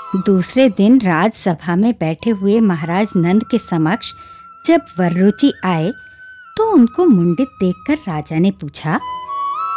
दूसरे दिन राजसभा में बैठे हुए महाराज नंद के समक्ष जब वररुचि आए तो उनको मुंडित देखकर राजा ने पूछा,